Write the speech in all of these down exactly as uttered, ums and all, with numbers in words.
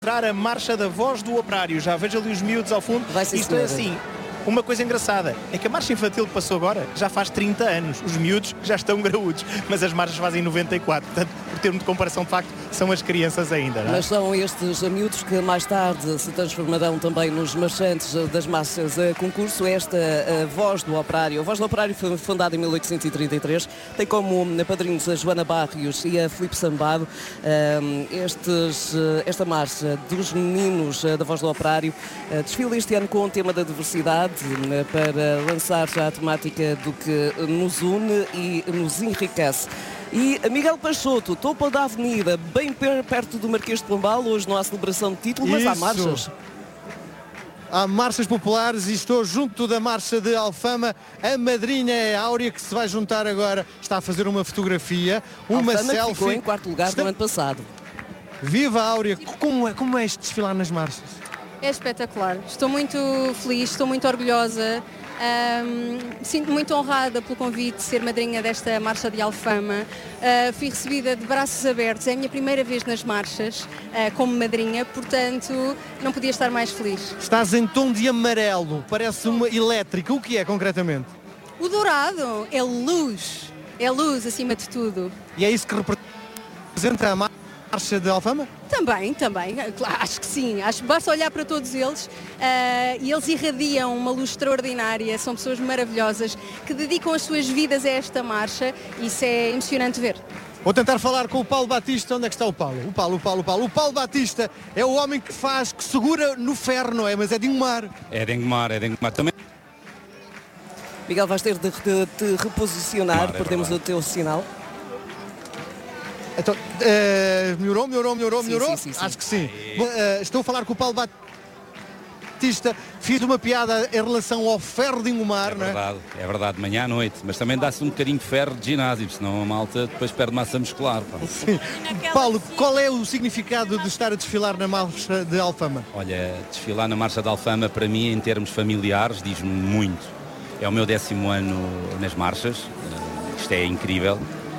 A marcha da Voz do Operário. Já vejo ali os miúdos ao fundo. Vai ser Isto é assim, uma coisa engraçada é que a marcha infantil que passou agora já faz trinta anos. Os miúdos já estão graúdos, mas as marchas fazem noventa e quatro. Portanto, por termo de comparação, de facto, são as crianças ainda. Não é? Mas são estes miúdos que mais tarde se transformarão também nos marchantes das marchas a concurso. Esta a Voz do Operário. A Voz do Operário foi fundada em mil oitocentos e trinta e três. Tem como padrinhos a Joana Barrios e a Filipe Sambado. Estes, esta marcha dos meninos da Voz do Operário desfila este ano com o tema da diversidade, para lançar já a temática do que nos une e nos enriquece. E Miguel Peixoto, topo da avenida, bem perto do Marquês de Pombal. Hoje não há celebração de título, mas Isso. há marchas. Há marchas populares e estou junto da marcha de Alfama. A madrinha é a Áurea, que se vai juntar agora. Está a fazer uma fotografia, uma Alfama selfie. Que ficou em quarto lugar Está... no ano passado. Viva a Áurea! Como é, como é este desfilar nas marchas? É espetacular. Estou muito feliz, estou muito orgulhosa. Um, sinto-me muito honrada pelo convite de ser madrinha desta marcha de Alfama. Uh, fui recebida de braços abertos. É a minha primeira vez nas marchas uh, como madrinha, portanto não podia estar mais feliz. Estás em tom de amarelo, parece uma elétrica. O que é concretamente? O dourado é luz, é luz acima de tudo. E é isso que representa a marcha de Alfama? Também, também, acho que sim, acho que basta olhar para todos eles uh, e eles irradiam uma luz extraordinária, são pessoas maravilhosas que dedicam as suas vidas a esta marcha e isso é emocionante ver. Vou tentar falar com o Paulo Batista. Onde é que está o Paulo? O Paulo, o Paulo, o Paulo. O Paulo Batista é o homem que faz, que segura no ferro, não é? Mas é de Ingomar. É de Ingomar, é de Ingomar também. Miguel, vais ter de te reposicionar, Ingomar, é perdemos verdade. o teu sinal. Então, uh, melhorou, melhorou, melhorou, Sim, melhorou? sim, sim, sim. Acho que sim. Bom, uh, estou a falar com o Paulo Batista. Fiz uma piada em relação ao ferro de Ingomar, É não é? verdade, é verdade, de manhã à noite. Mas também dá-se um bocadinho de ferro de ginásio, senão a malta depois perde massa muscular. Pá. Sim. Paulo, qual é o significado de estar a desfilar na marcha de Alfama? Olha, desfilar na Marcha de Alfama, para mim, em termos familiares, diz-me muito. É o meu décimo ano nas marchas. Uh, isto é incrível.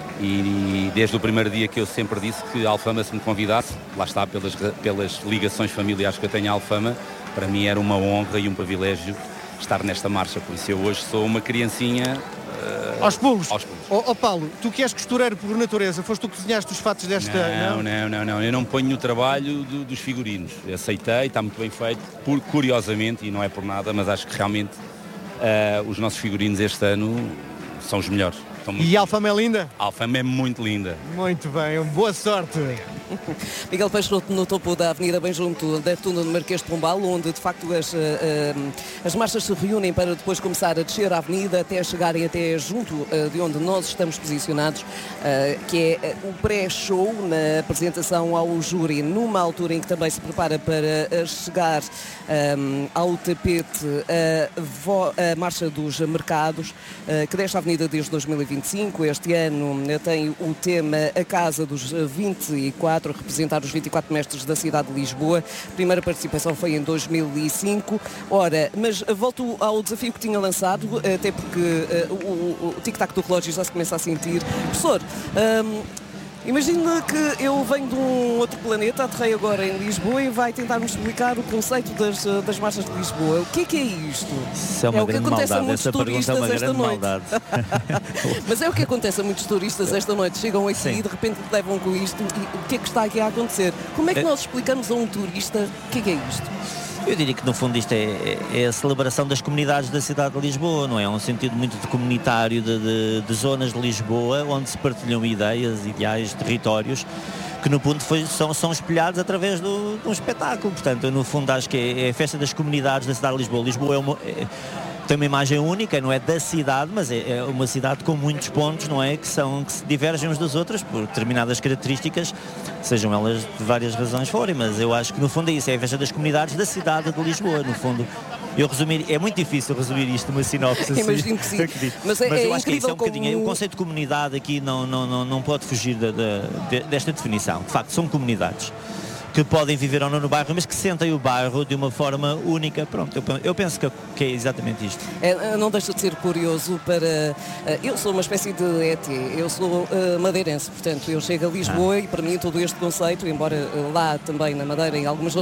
E desde o primeiro dia que eu sempre disse que a Alfama, se me convidasse, lá está, pelas, pelas ligações familiares que eu tenho à Alfama, para mim era uma honra e um privilégio estar nesta marcha. Por isso eu hoje sou uma criancinha uh, aos pulos. Aos pulos. Ó oh, oh Paulo, tu que és costureiro por natureza, foste tu que cozinhaste os fatos desta... Não, não, não, não. Eu não ponho no trabalho do, dos figurinos. Aceitei, está muito bem feito, por, curiosamente, e não é por nada, mas acho que realmente uh, os nossos figurinos este ano são os melhores. E a Alfama é linda? A Alfama é muito linda. Muito bem, boa sorte. Miguel Peixoto no topo da avenida, bem junto da Tuna do Marquês de Pombal, onde de facto as, uh, uh, as marchas se reúnem para depois começar a descer a avenida até chegarem até junto uh, de onde nós estamos posicionados, uh, que é uh, o pré-show na apresentação ao júri, numa altura em que também se prepara para uh, chegar um, ao tapete uh, vo- a Marcha dos Mercados, uh, que desta avenida desde dois mil e vinte e cinco. Este ano uh, tem o tema A Casa dos vinte e quatro, representar os vinte e quatro mestres da cidade de Lisboa. A primeira participação foi em dois mil e cinco. Ora, mas volto ao desafio que tinha lançado, até porque uh, o, o, o tic-tac do relógio já se começa a sentir. Professor, um, imagina que eu venho de um outro planeta, aterrei agora em Lisboa e vai tentar-me explicar o conceito das, das marchas de Lisboa. O que é que é isto? Isso é uma é o que grande acontece maldade. a muitos Essa turistas pergunta é uma esta grande noite. maldade. Mas é o que acontece a muitos turistas esta noite. Chegam aqui Sim. e de repente levam com isto. E o que é que está aqui a acontecer? Como é que É- nós explicamos a um turista o que é que é isto? Eu diria que no fundo isto é, é a celebração das comunidades da cidade de Lisboa, não é? É um sentido muito de comunitário de, de, de zonas de Lisboa, onde se partilham ideias, ideais, territórios, que no fundo foi, são, são espelhados através do, de um espetáculo. Portanto, eu, no fundo acho que é, é a festa das comunidades da cidade de Lisboa. Lisboa é uma... É, tem uma imagem única, não é da cidade, mas é, é uma cidade com muitos pontos, não é? Que, são, que se divergem uns das outras por determinadas características, sejam elas de várias razões forem, mas eu acho que no fundo é isso, é a festa das comunidades da cidade de Lisboa, no fundo. Eu resumir, é muito difícil resumir isto numa sinopse assim. Imagino que sim. Mas, Mas é, é eu acho que isso é um incrível bocadinho, como- o conceito de comunidade aqui não, não, não, não pode fugir da- da- de- desta definição. De facto, são comunidades. que podem viver ou não no bairro, mas que sentem o bairro de uma forma única. Pronto, eu, eu penso que, que é exatamente isto. É, não deixa de ser curioso para... Eu sou uma espécie de E T, eu sou uh, madeirense, portanto eu chego a Lisboa ah. e para mim todo este conceito, embora uh, lá também na Madeira em algumas